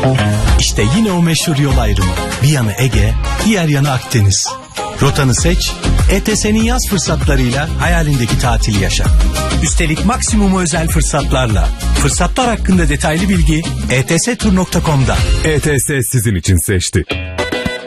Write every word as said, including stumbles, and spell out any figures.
İşte yine o meşhur yol ayrımı. Bir yanı Ege, diğer yanı Akdeniz. Rotanı seç, E T S'nin yaz fırsatlarıyla hayalindeki tatili yaşa. Üstelik maksimum özel fırsatlarla. Fırsatlar hakkında detaylı bilgi e t s tur nokta com'da. E T S sizin için seçti.